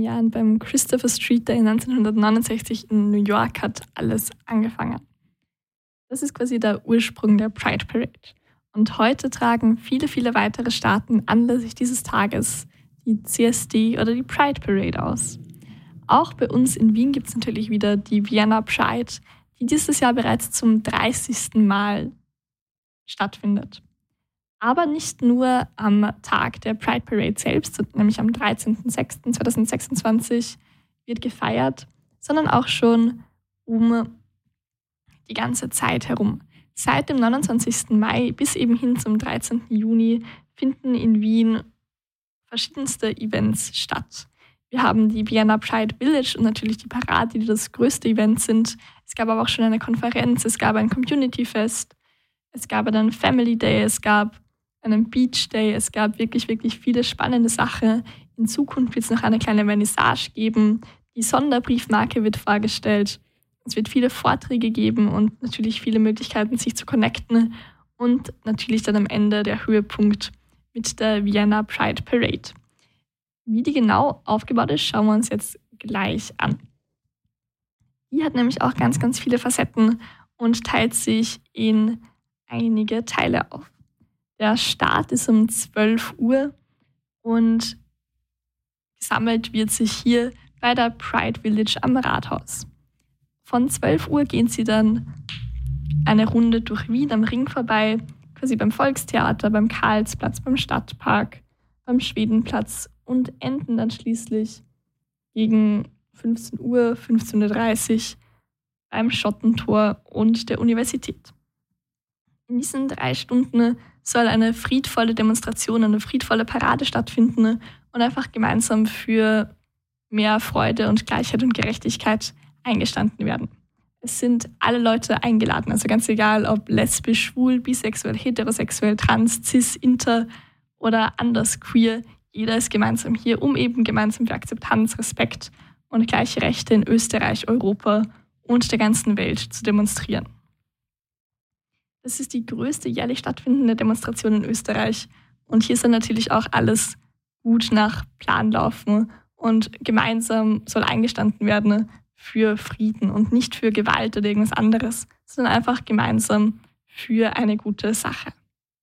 Jahren beim Christopher Street Day 1969 in New York hat alles angefangen. Das ist quasi der Ursprung der Pride Parade. Und heute tragen viele, viele weitere Staaten anlässlich dieses Tages die CSD oder die Pride Parade aus. Auch bei uns in Wien gibt es natürlich wieder die Vienna Pride, die dieses Jahr bereits zum 30. Mal stattfindet. Aber nicht nur am Tag der Pride Parade selbst, nämlich am 13.06.2026 wird gefeiert, sondern auch schon um die ganze Zeit herum. Seit dem 29. Mai bis eben hin zum 13. Juni finden in Wien verschiedenste Events statt. Wir haben die Vienna Pride Village und natürlich die Parade, die das größte Event sind. Es gab aber auch schon eine Konferenz, es gab ein Community Fest, es gab einen Family Day, es gab einen Beach Day, es gab wirklich, wirklich viele spannende Sachen. In Zukunft wird es noch eine kleine Vernissage geben, die Sonderbriefmarke wird vorgestellt, es wird viele Vorträge geben und natürlich viele Möglichkeiten, sich zu connecten und natürlich dann am Ende der Höhepunkt mit der Vienna Pride Parade. Wie die genau aufgebaut ist, schauen wir uns jetzt gleich an. Die hat nämlich auch ganz, ganz viele Facetten und teilt sich in einige Teile auf. Der Start ist um 12 Uhr und gesammelt wird sich hier bei der Pride Village am Rathaus. Von 12 Uhr gehen sie dann eine Runde durch Wien am Ring vorbei, quasi beim Volkstheater, beim Karlsplatz, beim Stadtpark, beim Schwedenplatz und enden dann schließlich gegen 15 Uhr, 15.30 Uhr beim Schottentor und der Universität. In diesen 3 Stunden soll eine friedvolle Demonstration, eine friedvolle Parade stattfinden und einfach gemeinsam für mehr Freude und Gleichheit und Gerechtigkeit eingestanden werden. Es sind alle Leute eingeladen, also ganz egal, ob lesbisch, schwul, bisexuell, heterosexuell, trans, cis, inter oder anders queer. Jeder ist gemeinsam hier, um eben gemeinsam für Akzeptanz, Respekt und gleiche Rechte in Österreich, Europa und der ganzen Welt zu demonstrieren. Das ist die größte jährlich stattfindende Demonstration in Österreich und hier soll natürlich auch alles gut nach Plan laufen und gemeinsam soll eingestanden werden für Frieden und nicht für Gewalt oder irgendwas anderes, sondern einfach gemeinsam für eine gute Sache.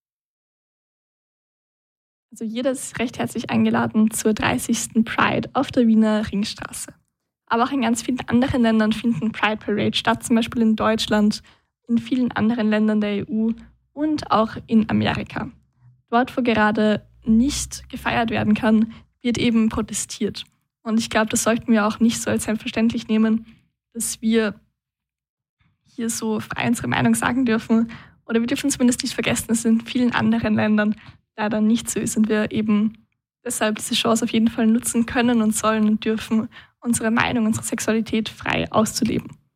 Also jeder ist recht herzlich eingeladen zur 30. Pride auf der Wiener Ringstraße. Aber auch in ganz vielen anderen Ländern finden Pride Parade statt, zum Beispiel in Deutschland, in vielen anderen Ländern der EU und auch in Amerika. Dort, wo gerade nicht gefeiert werden kann, wird eben protestiert. Und ich glaube, das sollten wir auch nicht so als selbstverständlich nehmen, dass wir hier so frei unsere Meinung sagen dürfen. Oder wir dürfen zumindest nicht vergessen, dass es in vielen anderen Ländern leider nicht so ist und wir eben deshalb diese Chance auf jeden Fall nutzen können und sollen und dürfen, unsere Meinung, unsere Sexualität frei auszuleben.